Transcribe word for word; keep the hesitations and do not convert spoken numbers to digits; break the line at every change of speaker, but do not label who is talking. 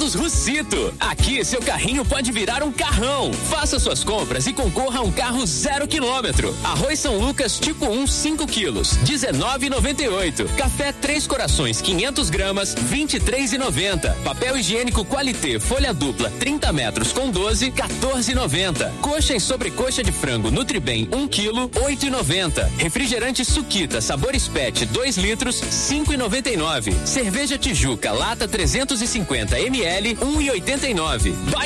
Supermercados Russito. Aqui seu carrinho pode virar um carrão. Faça suas compras e concorra a um carro zero quilômetro. Arroz São Lucas tipo um, cinco quilos, dezenove e noventa e oito. Café Três Corações, quinhentos gramas, vinte e três e noventa. Papel higiênico Qualité, folha dupla, trinta metros com doze, quatorze e noventa. Coxa e sobrecoxa de frango Nutribem, um quilo, oito e noventa. Refrigerante Suquita, sabores pet, dois litros, cinco e noventa e nove. Cerveja Tijuca, lata trezentos e cinquenta mililitros, um e oitenta e nove.